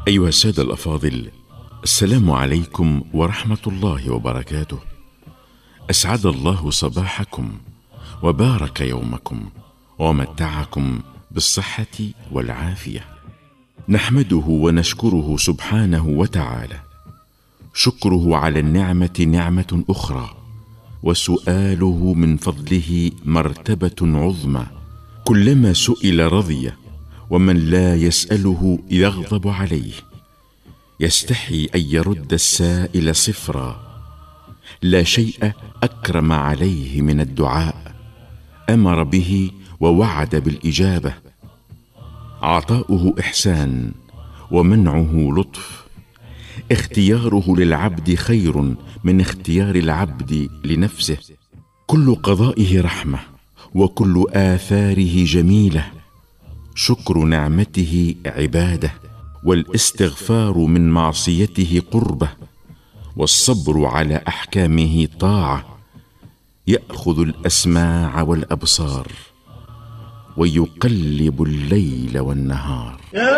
أيها السادة الأفاضل، السلام عليكم ورحمة الله وبركاته. أسعد الله صباحكم وبارك يومكم ومتعكم بالصحة والعافية. نحمده ونشكره سبحانه وتعالى. شكره على النعمة نعمة أخرى، وسؤاله من فضله مرتبة عظمى. كلما سئل رضي، ومن لا يسأله يغضب عليه. يستحي أن يرد السائل صفرا. لا شيء أكرم عليه من الدعاء. أمر به ووعد بالإجابة. عطاؤه إحسان ومنعه لطف. اختياره للعبد خير من اختيار العبد لنفسه. كل قضائه رحمة وكل آثاره جميلة. شكر نعمته عبادة، والاستغفار من معصيته قربة، والصبر على أحكامه طاعة. يأخذ الأسماع والأبصار ويقلب الليل والنهار.